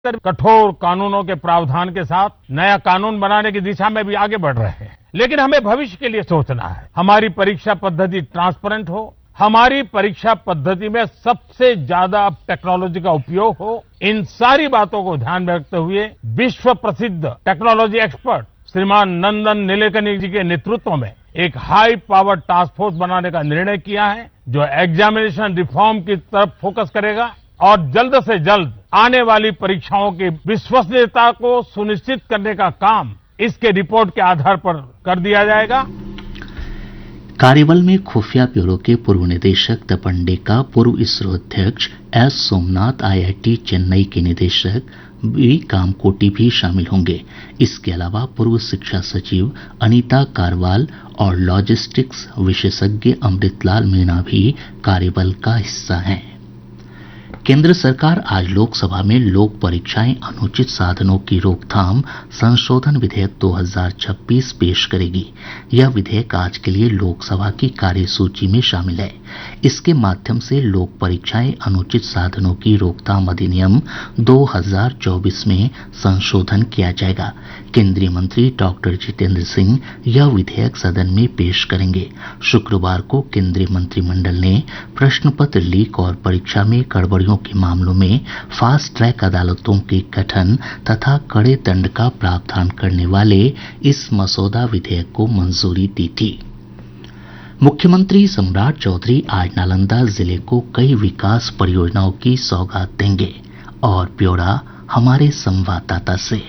कठोर कानूनों के प्रावधान के साथ नया कानून बनाने की दिशा में भी आगे बढ़ रहे हैं। लेकिन हमें भविष्य के लिए सोचना है। हमारी परीक्षा पद्धति ट्रांसपेरेंट हो, हमारी परीक्षा पद्धति में सबसे ज्यादा टेक्नोलॉजी का उपयोग हो, इन सारी बातों को ध्यान में रखते हुए विश्व प्रसिद्ध टेक्नोलॉजी एक्सपर्ट श्रीमान नंदन नीलेकनी जी के नेतृत्व में एक हाई पावर टास्क फोर्स बनाने का निर्णय किया है, जो एग्जामिनेशन रिफॉर्म की तरफ फोकस करेगा और जल्द से जल्द आने वाली परीक्षाओं की विश्वसनीयता को सुनिश्चित करने का काम इसके रिपोर्ट के आधार पर कर दिया जाएगा। कार्यबल में खुफिया ब्यूरो के पूर्व निदेशक दपंडे का पूर्व इसरो अध्यक्ष एस सोमनाथ, आईआईटी चेन्नई के निदेशक बी कामकोटी भी शामिल होंगे। इसके अलावा पूर्व शिक्षा सचिव अनीता कारवाल और लॉजिस्टिक्स विशेषज्ञ अमृतलाल मीणा भी कार्यबल का हिस्सा हैं। केंद्र सरकार आज लोकसभा में लोक परीक्षाएं अनुचित साधनों की रोकथाम संशोधन विधेयक 2026 पेश करेगी। यह विधेयक आज के लिए लोकसभा की कार्यसूची में शामिल है। इसके माध्यम से लोक परीक्षाएं अनुचित साधनों की रोकथाम अधिनियम 2024 में संशोधन किया जाएगा। केंद्रीय मंत्री डॉक्टर जितेंद्र सिंह यह विधेयक सदन में पेश करेंगे। शुक्रवार को केंद्रीय मंत्रिमंडल ने प्रश्न पत्र लीक और परीक्षा में गड़बड़ियों के मामलों में फास्ट ट्रैक अदालतों के गठन तथा कड़े दंड का प्रावधान करने वाले इस मसौदा विधेयक को मंजूरी दी थी। मुख्यमंत्री सम्राट चौधरी आज नालंदा जिले को कई विकास परियोजनाओं की सौगात देंगे। और ब्यौरा हमारे संवाददाता से।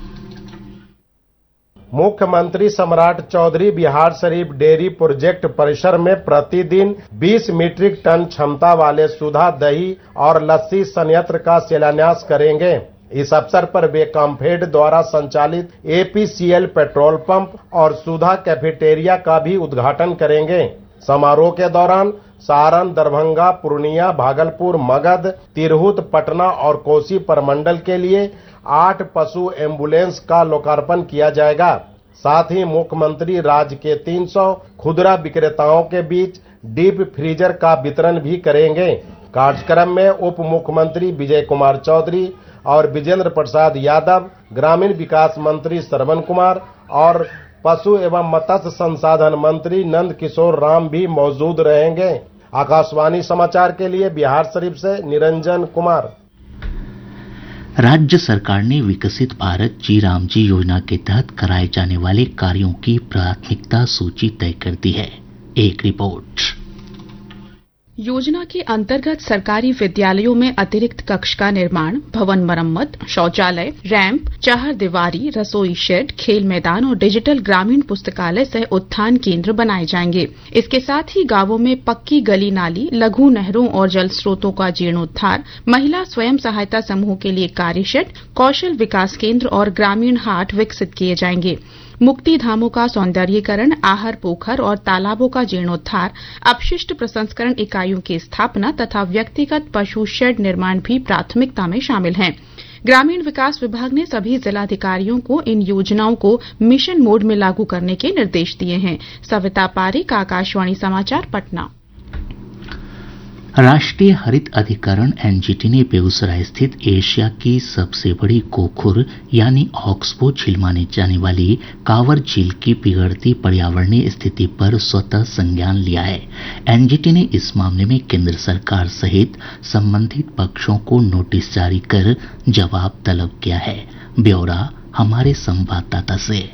मुख्यमंत्री सम्राट चौधरी बिहार शरीफ डेयरी प्रोजेक्ट परिसर में प्रतिदिन 20 मीट्रिक टन क्षमता वाले सुधा दही और लस्सी संयंत्र का शिलान्यास करेंगे। इस अवसर पर वे कॉम्फेड द्वारा संचालित एपीसीएल पेट्रोल पंप और सुधा कैफेटेरिया का भी उद्घाटन करेंगे। समारोह के दौरान सारण, दरभंगा, पूर्णिया, भागलपुर, मगध, तिरहुत, पटना और कोसी प्रमंडल के लिए 8 पशु एम्बुलेंस का लोकार्पण किया जाएगा। साथ ही मुख्यमंत्री राज्य के 300 खुदरा विक्रेताओं के बीच डीप फ्रीजर का वितरण भी करेंगे। कार्यक्रम में उप मुख्यमंत्री विजय कुमार चौधरी और विजेंद्र प्रसाद यादव, ग्रामीण विकास मंत्री श्रवण कुमार और पशु एवं मत्स्य संसाधन मंत्री नंद किशोर राम भी मौजूद रहेंगे। आकाशवाणी समाचार के लिए बिहार शरीफ से निरंजन कुमार। राज्य सरकार ने विकसित भारत जी राम जी योजना के तहत कराए जाने वाले कार्यों की प्राथमिकता सूची तय कर दी है। एक रिपोर्ट। योजना के अंतर्गत सरकारी विद्यालयों में अतिरिक्त कक्ष का निर्माण, भवन मरम्मत, शौचालय, रैंप, चारदीवारी, रसोई शेड, खेल मैदान और डिजिटल ग्रामीण पुस्तकालय सह उत्थान केंद्र बनाए जाएंगे। इसके साथ ही गांवों में पक्की गली नाली, लघु नहरों और जल स्रोतों का जीर्णोद्धार, महिला स्वयं सहायता समूह के लिए कार्य शेड, कौशल विकास केंद्र और ग्रामीण हाट विकसित किए जाएंगे। मुक्ति धामों का सौंदर्यीकरण, आहर पोखर और तालाबों का जीर्णोद्धार, अपशिष्ट प्रसंस्करण इकाइयों की स्थापना तथा व्यक्तिगत पशु शेड निर्माण भी प्राथमिकता में शामिल हैं। ग्रामीण विकास विभाग ने सभी जिलाधिकारियों को इन योजनाओं को मिशन मोड में लागू करने के निर्देश दिए हैं। सविता पारिक, आकाशवाणी समाचार, पटना। राष्ट्रीय हरित अधिकरण एनजीटी ने बेगूसराय स्थित एशिया की सबसे बड़ी गोखुर यानी ऑक्सबो झील मानी जाने वाली कांवर झील की बिगड़ती पर्यावरणीय स्थिति पर स्वतः संज्ञान लिया है। एनजीटी ने इस मामले में केंद्र सरकार सहित संबंधित पक्षों को नोटिस जारी कर जवाब तलब किया है। ब्यौरा हमारे संवाददाता से।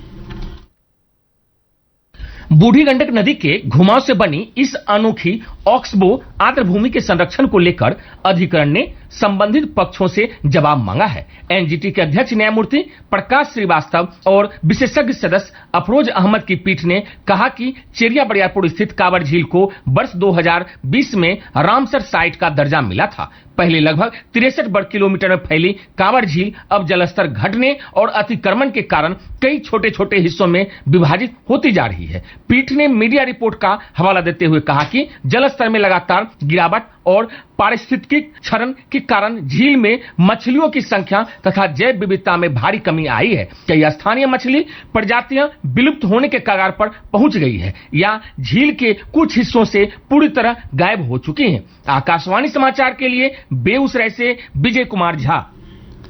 बूढ़ी गंडक नदी के घुमाव से बनी इस अनोखी ऑक्सबो आर्द्रभूमि के संरक्षण को लेकर अधिकरण ने संबंधित पक्षों से जवाब मांगा है। एनजीटी के अध्यक्ष न्यायमूर्ति प्रकाश श्रीवास्तव और विशेषज्ञ सदस्य अफरोज अहमद की पीठ ने कहा कि चेरिया बरियारपुर स्थित कांवर झील को वर्ष 2020 में रामसर साइट का दर्जा मिला था। पहले लगभग 63 वर्ग किलोमीटर में फैली कांवर झील अब जलस्तर घटने और अतिक्रमण के कारण कई छोटे छोटे हिस्सों में विभाजित होती जा रही है। पीठ ने मीडिया रिपोर्ट का हवाला देते हुए कहा कि जलस्तर में लगातार गिरावट और पारिस्थितिक क्षरण के कारण झील में मछलियों की संख्या तथा जैव विविधता में भारी कमी आई है। कई स्थानीय मछली प्रजातियां विलुप्त होने के कगार पर पहुंच गई है या झील के कुछ हिस्सों से पूरी तरह गायब हो चुकी हैं। आकाशवाणी समाचार के लिए बेगूसराय से विजय कुमार झा।